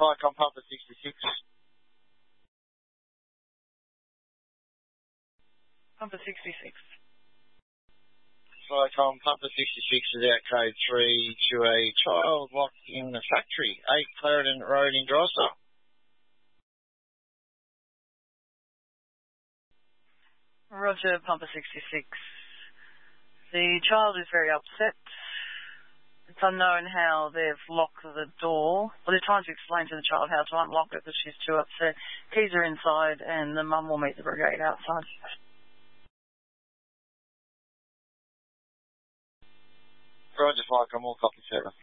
Flycom Papa 66. Papa 66. Flycom Papa 66 is out code 3 to a child locked in the factory, 8 Clarendon Road in Gloucester. Roger, Papa 66. The child is very upset. It's unknown how they've locked the door. Well, they're trying to explain to the child how to unlock it, but she's too upset. Keys are inside, and the mum will meet the brigade outside. Roger, Flycom, all copy service.